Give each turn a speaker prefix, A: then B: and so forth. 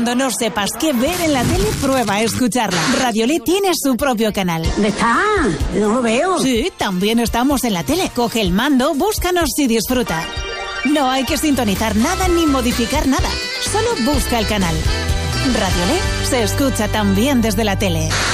A: Cuando no sepas qué ver en la tele, prueba a escucharla. Radiolé tiene su propio canal.
B: ¿Dónde está? No lo veo.
A: Sí, también estamos en la tele. Coge el mando, búscanos y disfruta. No hay que sintonizar nada ni modificar nada. Solo busca el canal. Radiolé se escucha también desde la tele.